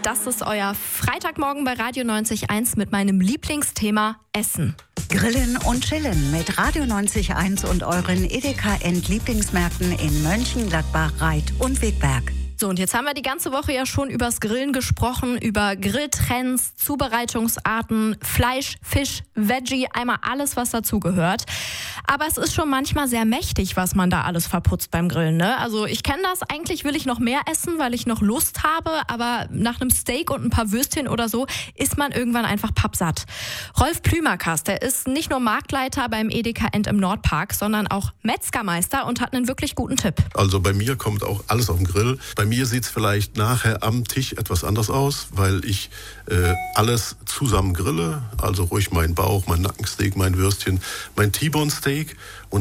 Das ist euer Freitagmorgen bei Radio 90.1 mit meinem Lieblingsthema Essen. Grillen und Chillen mit Radio 90.1 und euren Edeka Lieblingsmärkten in Mönchengladbach, Reit und Wegberg. So, und jetzt haben wir die ganze Woche ja schon übers Grillen gesprochen, über Grilltrends, Zubereitungsarten, Fleisch, Fisch, Veggie, einmal alles, was dazugehört. Aber es ist schon manchmal sehr mächtig, was man da alles verputzt beim Grillen, ne? Also ich kenne das, eigentlich will ich noch mehr essen, weil ich noch Lust habe, aber nach einem Steak und ein paar Würstchen oder so ist man irgendwann einfach pappsatt. Rolf Plümerkast, der ist nicht nur Marktleiter beim Edeka im Nordpark, sondern auch Metzgermeister und hat einen wirklich guten Tipp. Also bei mir kommt auch alles auf den Grill. Bei mir sieht es vielleicht nachher am Tisch etwas anders aus, weil ich alles zusammen grille. Also ruhig mein Bauch, mein Nackensteak, mein Würstchen, mein T-Bone Steak. Und